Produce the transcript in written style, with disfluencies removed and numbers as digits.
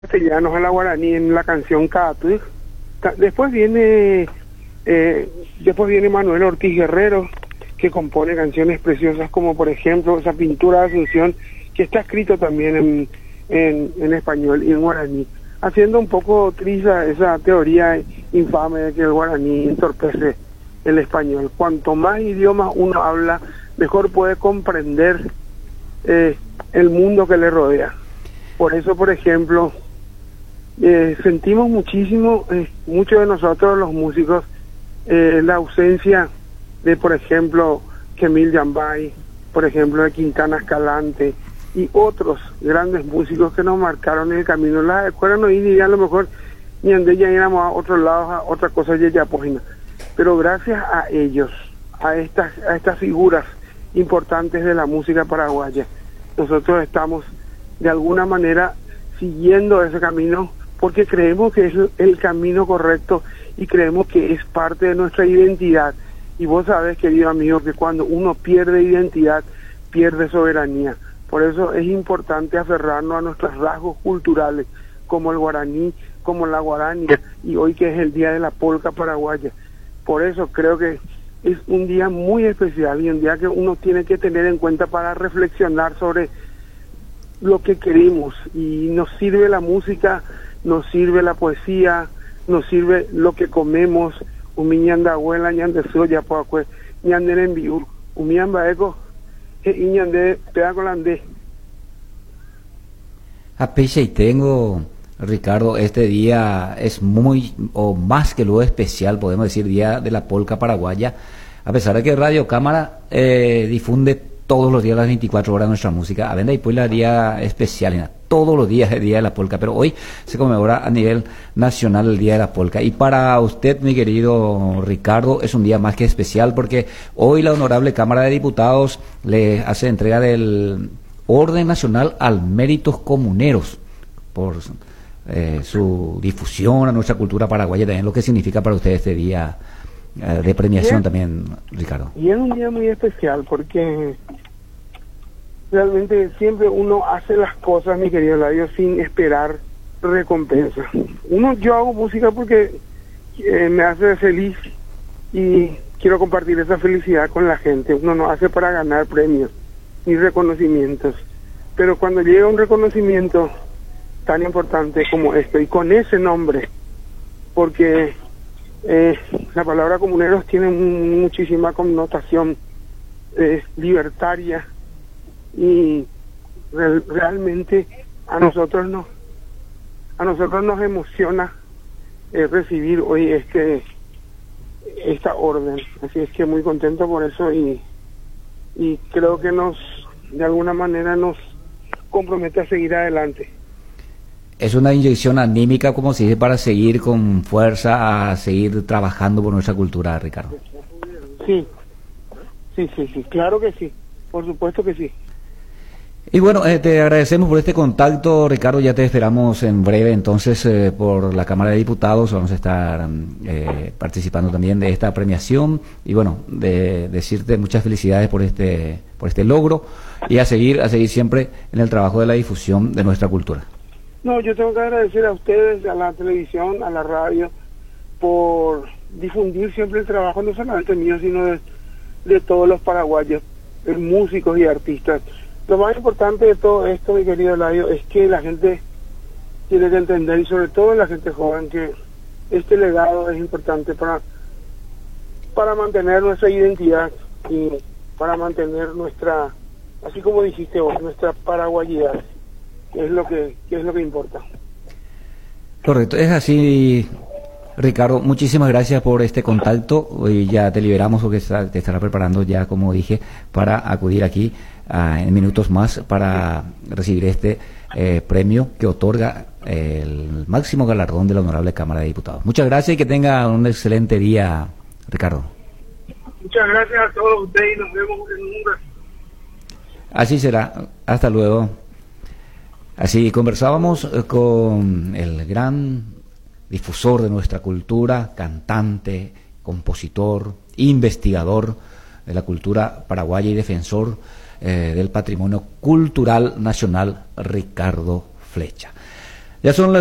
castellanos a la guaraní en la canción Catuy. Después viene Manuel Ortiz Guerrero, que compone canciones preciosas como por ejemplo esa Pintura de Asunción, que está escrito también en español y en guaraní, haciendo un poco triza esa teoría infame de que el guaraní entorpece el español. Cuanto más idiomas uno habla, mejor puede comprender el mundo que le rodea. Por eso, por ejemplo, sentimos muchísimo, muchos de nosotros los músicos, la ausencia de, por ejemplo, Kemil Yambay, por ejemplo, de Quintana Escalante y otros grandes músicos que nos marcaron el camino. Las escuelas no irían, a lo mejor ni ande ya íbamos a otros lados, a otra cosa ya pógina. Pero gracias a ellos, a estas figuras importantes de la música paraguaya, nosotros estamos de alguna manera siguiendo ese camino, porque creemos que es el camino correcto y creemos que es parte de nuestra identidad. Y vos sabés, querido amigo, que cuando uno pierde identidad, pierde soberanía. Por eso es importante aferrarnos a nuestros rasgos culturales, como el guaraní, como la guarania, y hoy que es el Día de la Polca Paraguaya. Por eso creo que es un día muy especial y un día que uno tiene que tener en cuenta para reflexionar sobre lo que queremos. Y nos sirve la música, nos sirve la poesía, nos sirve lo que comemos. Umiñanda abuela ñande soya poacue ñande en viur umiamba eco ñande peacolande. Apeche y tengo, Ricardo, este día es muy o más que lo especial, podemos decir, Día de la Polca Paraguaya, a pesar de que Radio Cámara difunde todos los días, las 24 horas, nuestra música. A ver, y pues la día especial, todos los días es el Día de la Polca, pero hoy se conmemora a nivel nacional el Día de la Polca. Y para usted, mi querido Ricardo, es un día más que especial porque hoy la Honorable Cámara de Diputados le hace entrega del Orden Nacional al Méritos Comuneros por su difusión a nuestra cultura paraguaya, también lo que significa para usted este día de premiación también, Ricardo. Y es un día muy especial porque realmente siempre uno hace las cosas, mi querido Ladio, sin esperar recompensa. Yo hago música porque me hace feliz y quiero compartir esa felicidad con la gente. Uno no hace para ganar premios ni reconocimientos, pero cuando llega un reconocimiento tan importante como este y con ese nombre, porque la palabra comuneros tiene muchísima connotación libertaria y realmente a nosotros nos emociona recibir hoy esta orden. Así es que muy contento por eso y creo que de alguna manera nos compromete a seguir adelante. Es una inyección anímica, como se dice, para seguir con fuerza, a seguir trabajando por nuestra cultura, Ricardo. Sí, claro que sí, por supuesto que sí. Y bueno, te agradecemos por este contacto, Ricardo. Ya te esperamos en breve, entonces, por la Cámara de Diputados. Vamos a estar participando también de esta premiación. Y bueno, de decirte muchas felicidades por este logro y a seguir siempre en el trabajo de la difusión de nuestra cultura. No, yo tengo que agradecer a ustedes, a la televisión, a la radio, por difundir siempre el trabajo, no solamente mío, sino de todos los paraguayos, músicos y artistas. Lo más importante de todo esto, mi querido Eladio, es que la gente tiene que entender, y sobre todo la gente joven, que este legado es importante para mantener nuestra identidad y para mantener nuestra, así como dijiste vos, nuestra paraguayidad, que es lo que importa. Correcto, es así, Ricardo. Muchísimas gracias por este contacto. Hoy ya te liberamos porque te estará preparando ya, como dije, para acudir aquí en minutos más para recibir este premio que otorga el máximo galardón de la Honorable Cámara de Diputados. Muchas gracias y que tenga un excelente día, Ricardo. Muchas gracias a todos ustedes y nos vemos en un ratito. Así será. Hasta luego. Así conversábamos con el gran difusor de nuestra cultura, cantante, compositor, investigador de la cultura paraguaya y defensor del patrimonio cultural nacional, Ricardo Flecha. Ya son